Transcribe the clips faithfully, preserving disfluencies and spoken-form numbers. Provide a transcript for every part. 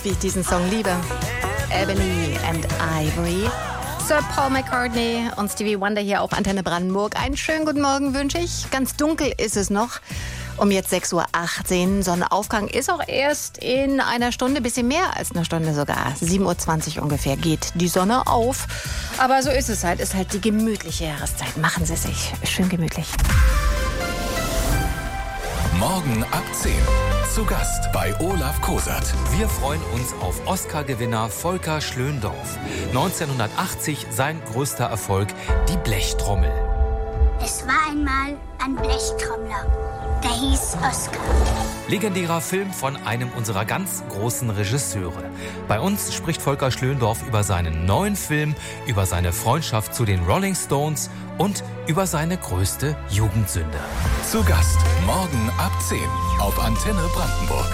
wie ich diesen Song liebe. Ebony and Ivory. Sir Paul McCartney und Stevie Wonder hier auf Antenne Brandenburg. Einen schönen guten Morgen wünsche ich. Ganz dunkel ist es noch. Um jetzt sechs Uhr achtzehn. Sonnenaufgang ist auch erst in einer Stunde, bisschen mehr als eine Stunde sogar. sieben Uhr zwanzig ungefähr geht die Sonne auf. Aber so ist es halt. Ist halt die gemütliche Jahreszeit. Machen Sie sich schön gemütlich. Morgen ab zehn. Zu Gast bei Olaf Kosert. Wir freuen uns auf Oscar-Gewinner Volker Schlöndorff. neunzehnhundertachtzig sein größter Erfolg, die Blechtrommel. Es war einmal ein Blechtrommler, der hieß Oscar. Legendärer Film von einem unserer ganz großen Regisseure. Bei uns spricht Volker Schlöndorff über seinen neuen Film, über seine Freundschaft zu den Rolling Stones und über seine größte Jugendsünde. Zu Gast morgen ab zehn auf Antenne Brandenburg.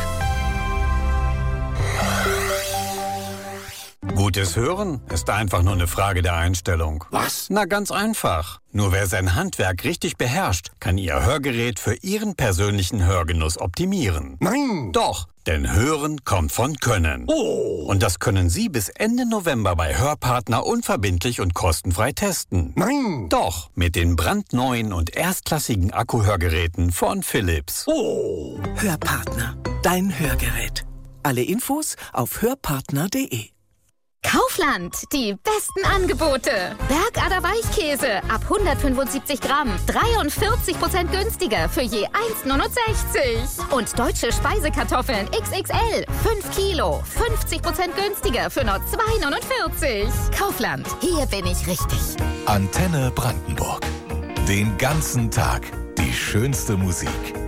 Gutes Hören ist einfach nur eine Frage der Einstellung. Was? Na, ganz einfach. Nur wer sein Handwerk richtig beherrscht, kann Ihr Hörgerät für Ihren persönlichen Hörgenuss optimieren. Nein! Doch, denn Hören kommt von Können. Oh! Und das können Sie bis Ende November bei Hörpartner unverbindlich und kostenfrei testen. Nein! Doch, mit den brandneuen und erstklassigen Akkuhörgeräten von Philips. Oh! Hörpartner, dein Hörgerät. Alle Infos auf hörpartner punkt de. Kaufland, die besten Angebote. Bergader Weichkäse ab hundertfünfundsiebzig Gramm, dreiundvierzig Prozent günstiger für je eins neunundsechzig. Und deutsche Speisekartoffeln X X L, fünf Kilo, fünfzig Prozent günstiger für nur zwei neunundvierzig. Kaufland, hier bin ich richtig. Antenne Brandenburg. Den ganzen Tag die schönste Musik.